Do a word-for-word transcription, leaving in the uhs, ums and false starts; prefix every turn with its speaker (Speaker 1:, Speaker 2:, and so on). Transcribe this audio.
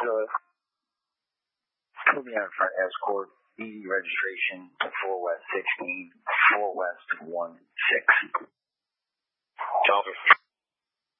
Speaker 1: Hello. Put me out front escort. Easy registration. four West sixteen. four West one six. Talker.